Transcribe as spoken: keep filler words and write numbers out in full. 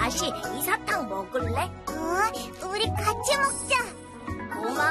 다시 이 사탕 먹을래? 어, 우리 같이 먹자. 고마워.